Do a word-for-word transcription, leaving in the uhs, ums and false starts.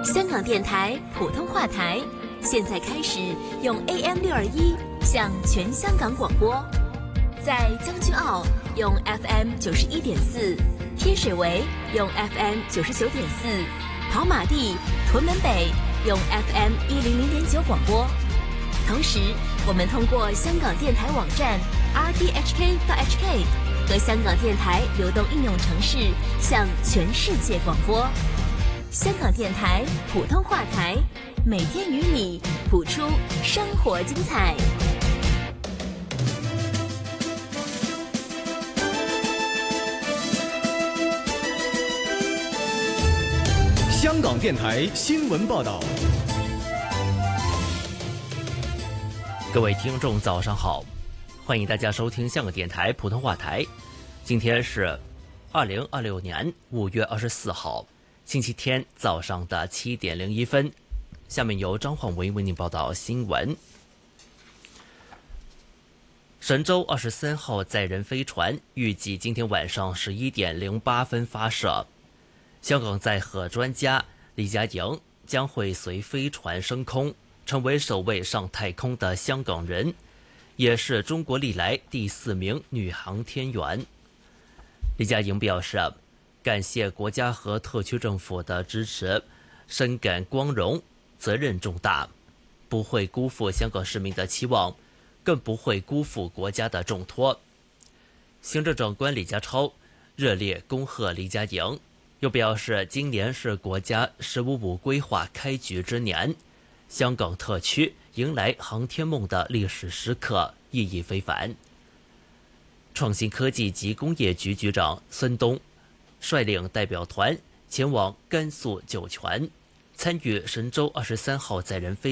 香港电台普通话台现在开始用 A M 六二一向全香港广播，在将军澳用 F M 九十一点四，天水围用 F M 九十九点四，跑马地、屯门北用 F M 一零零点九广播。同时，我们通过香港电台网站 r t h k dot h k 和香港电台流动应用程式向全世界广播。香港电台普通话台，每天与你谱出生活精彩。 香港电台新闻报道。 各位听众早上好，欢迎大家收听香港电台普通话台。今天是二零二六年五月二十四号，星期天早上的七点零一分。下面由张焕维为您报道新闻。神舟二十三号载人飞船预计今天晚上十一点零八分发射。香港载荷专家李嘉莹将会随飞船升空，成为首位上太空的香港人，也是中国历来第四名女航天员。李嘉莹表示，感谢国家和特区政府的支持，深感光荣，责任重大，不会辜负香港市民的期望，更不会辜负国家的重托。行政长官李家超热烈恭贺李嘉莹，又表示今年是国家十五五规划开局之年，香港特区迎来航天梦的历史时刻，意义非凡。创新科技及工业局局长孙东率领代表团前往甘肃酒泉，参与神舟二十三号载人飞